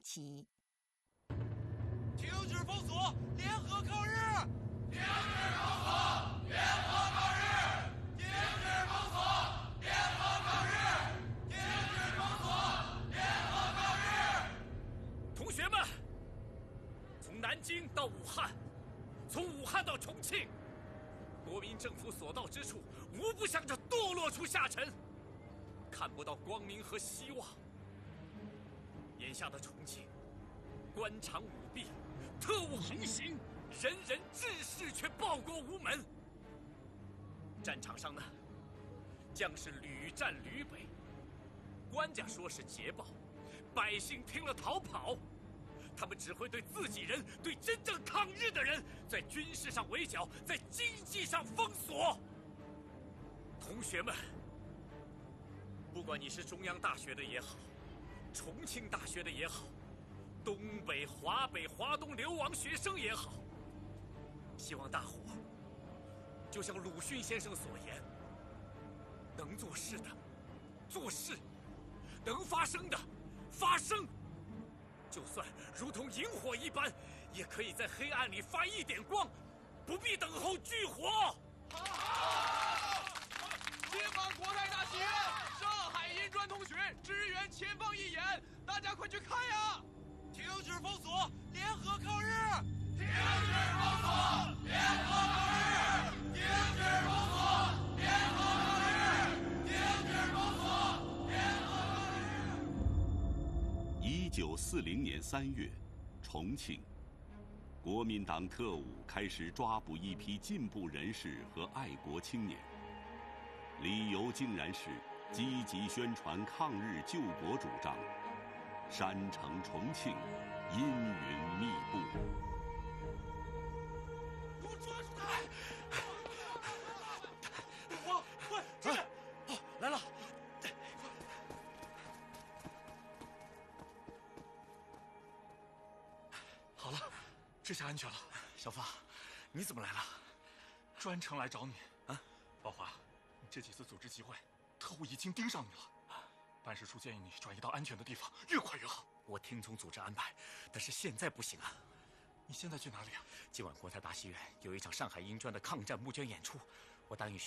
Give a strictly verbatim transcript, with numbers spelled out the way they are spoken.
起。 停止封锁，联合抗日！ 停止封锁，联合抗日！停止封锁，联合抗日！停止封锁，联合抗日！ 同学们，从南京到武汉，从武汉到重庆，国民政府所到之处，无不向着堕落处下沉，看不到光明和希望。眼下的重庆，官场舞弊，特务横行，人人志士却报国无门。战场上呢，将士屡战屡北，官家说是捷报，百姓听了逃跑。他们只会对自己人、对真正抗日的人，在军事上围剿，在经济上封锁。同学们，不管你是中央大学的也好，重庆大学的也好，东北、华北、华东流亡学生也好，希望大伙就像鲁迅先生所言，能做事的做事，能发声的发声。就算如同萤火一般，也可以在黑暗里发一点光，不必等候炬火。 好，好，接返国泰大戏院，上海银专同学支援前方一演，大家快去看呀！ 停止封锁，联合抗日！ 停止封锁，联合抗日！停止封锁，联合抗日！停止封锁，联合抗日！ 一九四零年三月，重庆，国民党特务开始抓捕一批进步人士和爱国青年，理由竟然是积极宣传抗日救国主张。山城重庆，阴云密布。 给我抓住他！我快进来！ 哦，来了。 好了，这下安全了。 小发，你怎么来了？ 专程来找你啊， 宝华，你这几次组织集会，特务已经盯上你了。办事处建议你转移到安全的地方，越快越好。 我听从组织安排，但是现在不行啊。 你现在去哪里啊？ 今晚国泰大戏院有一场上海银专的抗战募捐演出，我答应